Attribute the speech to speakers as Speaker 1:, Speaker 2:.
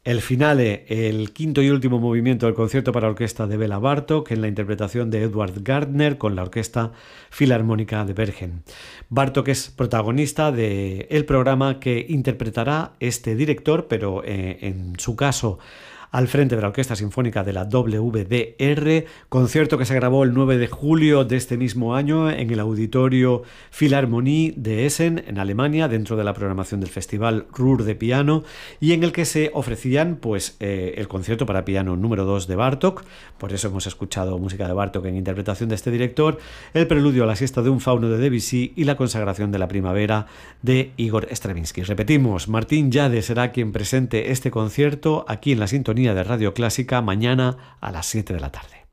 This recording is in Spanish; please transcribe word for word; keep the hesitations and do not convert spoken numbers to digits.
Speaker 1: El finale, el quinto y último movimiento del concierto para orquesta de Bela Bartók en la interpretación de Edward Gardner con la Orquesta Filarmónica de Bergen. Bartók es protagonista del programa que interpretará este director, pero eh, en su caso al frente de la Orquesta Sinfónica de la W D R, concierto que se grabó el nueve de julio de este mismo año en el Auditorio Philharmonie de Essen, en Alemania, dentro de la programación del Festival Ruhr de Piano, y en el que se ofrecían pues, eh, el concierto para piano número dos de Bartók, por eso hemos escuchado música de Bartók en interpretación de este director, el preludio a la siesta de un fauno de Debussy y la consagración de la primavera de Igor Stravinsky. Repetimos, Martín Yade será quien presente este concierto aquí en la sintonía de Radio Clásica mañana a las siete de la tarde.